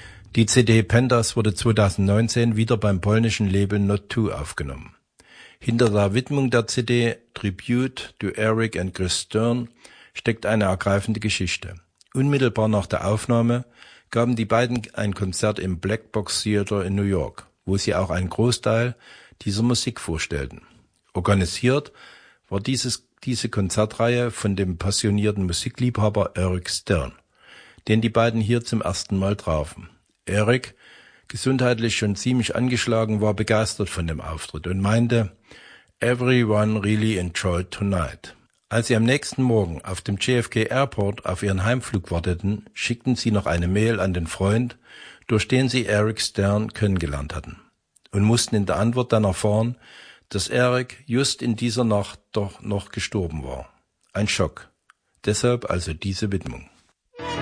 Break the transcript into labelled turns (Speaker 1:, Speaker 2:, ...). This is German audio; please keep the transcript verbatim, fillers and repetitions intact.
Speaker 1: Die C D Pandas wurde zweitausendneunzehn wieder beim polnischen Label Not Two aufgenommen. Hinter der Widmung der C D Tribute to Eric and Chris Stern steckt eine ergreifende Geschichte. Unmittelbar nach der Aufnahme gaben die beiden ein Konzert im Black Box Theater in New York, wo sie auch einen Großteil dieser Musik vorstellten. Organisiert war dieses, diese Konzertreihe von dem passionierten Musikliebhaber Eric Stern, den die beiden hier zum ersten Mal trafen. Eric, gesundheitlich schon ziemlich angeschlagen, war begeistert von dem Auftritt und meinte, "Everyone really enjoyed tonight." Als sie am nächsten Morgen auf dem J F K Airport auf ihren Heimflug warteten, schickten sie noch eine Mail an den Freund, durch den sie Eric Stern kennengelernt hatten, und mussten in der Antwort dann erfahren, dass Eric just in dieser Nacht doch noch gestorben war. Ein Schock. Deshalb also diese Widmung.